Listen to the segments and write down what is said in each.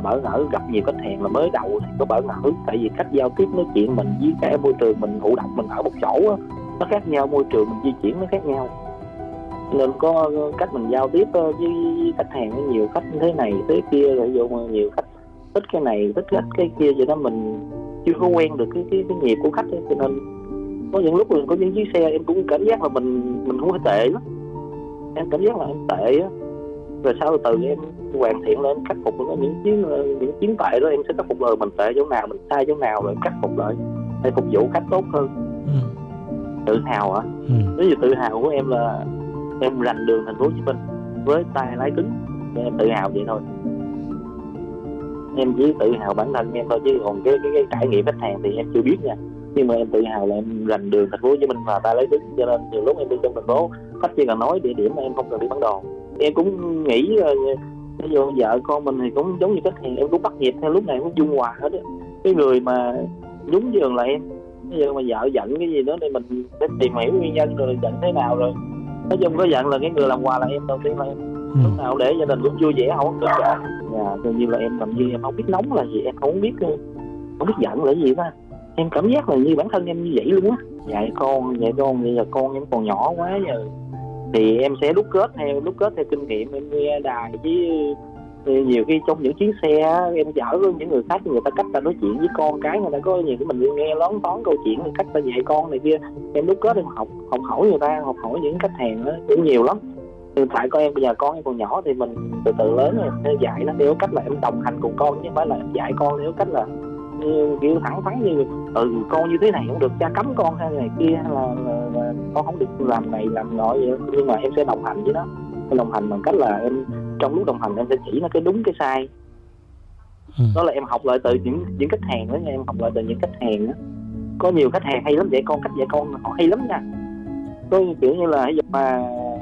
bỡ ngỡ, gặp nhiều khách hàng là mới đầu thì có bỡ ngỡ, tại vì cách giao tiếp nói chuyện mình với cả môi trường mình thụ động mình ở một chỗ á, nó khác nhau, môi trường mình di chuyển nó khác nhau, nên có cách mình giao tiếp với khách hàng. Có nhiều khách thế này thế kia, rồi ví dụ mà nhiều khách thích cái này thích cái kia, vậy đó mình chưa có quen được cái nhịp của khách ấy. Cho nên có những lúc có những chiếc xe em cũng cảm giác là mình không có tệ lắm, em cảm giác là em tệ á, rồi sau từ em hoàn thiện lên, khắc phục những chuyến tệ đó em sẽ khắc phục rồi mình tệ chỗ nào, mình sai chỗ nào rồi khắc phục lại để phục vụ khách tốt hơn. Tự hào hả? Nếu như tự hào của em là em rành đường thành phố Hồ Chí Minh với tay lái cứng, em tự hào vậy thôi. Em chỉ tự hào bản thân em thôi, chứ còn cái trải nghiệm khách hàng thì em chưa biết nha. Nhưng mà em tự hào là em rành đường thành phố Hồ Chí Minh và tay lái cứng, cho nên nhiều lúc em đi trong thành phố, khách chỉ cần nói địa điểm mà em không cần đi bản đồ. Em cũng nghĩ ví dụ vợ con mình thì cũng giống như khách hàng, em cũng bắt nhịp theo, lúc này cũng dung hòa hết á. Cái người mà nhúng giường là em, bây giờ mà vợ giận cái gì đó thì mình phải tìm hiểu nguyên nhân rồi giận thế nào, rồi nói chung có giận là cái người làm quà là em, đầu tiên là em. Lúc nào để gia đình cũng vui vẻ, không có giận. Gần như là em làm như em không biết nóng là gì, em không biết giận là gì đó. Em cảm giác là như bản thân em như vậy luôn á. Dạy con bây giờ con em còn nhỏ quá giờ thì em sẽ đúc kết theo kinh nghiệm. Em nghe đài với nhiều khi trong những chuyến xe em chở với những người khách, người ta cách ta nói chuyện với con cái, người ta có nhiều cái mình nghe lón tón câu chuyện cách ta dạy con này kia, em đúc kết, em học hỏi người ta, học hỏi những khách hàng đó cũng nhiều lắm. Hiện tại con em bây giờ con em còn nhỏ thì mình từ từ lớn rồi em dạy nó theo cách là em đồng hành cùng con, chứ không phải là em dạy con theo cách là kiểu thẳng thắn như con như thế này không được, cha cấm con hay này kia, hay là con không được làm này làm nọ vậy. Nhưng mà em sẽ đồng hành với nó, em đồng hành bằng cách là em trong lúc đồng hành em sẽ chỉ nó cái đúng cái sai. Đó là em học lại từ những khách hàng đó nha, em học lại từ những khách hàng đó. Có nhiều khách hàng hay lắm dạy con, cách dạy con họ hay lắm nha. Có kiểu như là mà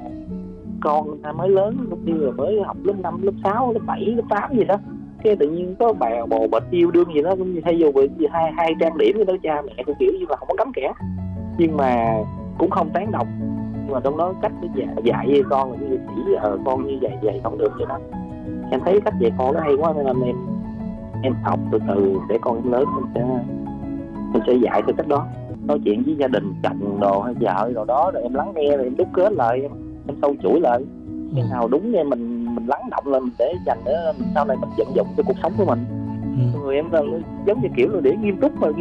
con mới lớn, lúc như là mới học lớp 5, lớp 6, lớp 7, lớp 8 gì đó, cái tự nhiên có bè bồ bịch yêu đương gì đó, cũng như hay dù vì hai trang điểm gì đó, cha mẹ cũng kiểu như là không có cấm kẻ, nhưng mà cũng không tán đồng. Nhưng mà trong đó cách dạy với con là như chỉ con như vậy không được vậy đó. Em thấy cách dạy con nó hay quá nên em học từ từ để con em lớn em sẽ dạy theo cách đó. Nói chuyện với gia đình chồng đồ hay vợ đồ đó, rồi em lắng nghe, rồi em đúc kết lại, em sâu chuỗi lại cái nào đúng em mình lắng động lên để dành để mình sau này mình vận dụng cho cuộc sống của mình. Người em là giống như kiểu là để nghiêm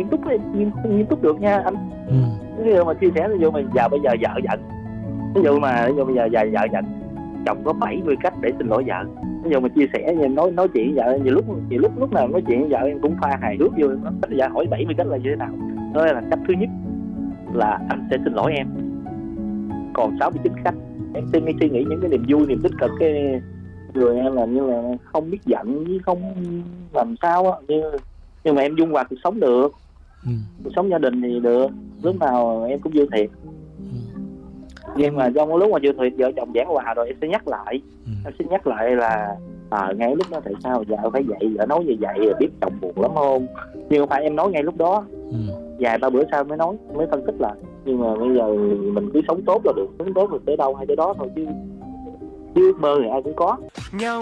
túc được nha anh. Ví dụ mà chia sẻ, ví dụ mình bây giờ vợ giận, ví dụ bây giờ vợ giận, chồng có 70 cách để xin lỗi vợ. Ví dụ mà chia sẻ nói chuyện với vợ, nhiều lúc nào nói chuyện với vợ em cũng pha hài hước vô, cách vợ hỏi 70 cách là như thế nào. Đó là cách thứ nhất là anh sẽ xin lỗi em. Còn 69 cách em suy nghĩ những cái niềm vui, niềm tích cực, cái người em là như là không biết giận với không làm sao á, nhưng mà em dung hòa cuộc sống được, cuộc sống gia đình thì được, lúc nào em cũng vui thiệt. Nhưng mà trong lúc mà vui thiệt vợ chồng giảng hòa rồi em sẽ nhắc lại, là ngay lúc đó tại sao vợ phải vậy, vợ nói như vậy rồi biết chồng buồn lắm không. Nhưng không phải em nói ngay lúc đó, vài ba bữa sau mới phân tích lại. Nhưng mà bây giờ mình cứ sống tốt là được, sống tốt rồi tới đâu hay tới đó thôi, chứ ước mơ thì ai cũng có. Nhau